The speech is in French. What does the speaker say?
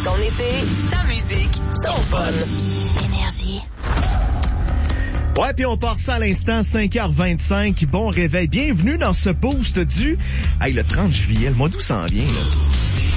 Ton été, ta musique, ton fun. Énergie. Ouais, puis on part ça à l'instant, 5h25. Bon réveil. Bienvenue dans ce boost du... Hey, le 30 juillet, le mois d'août s'en vient, là.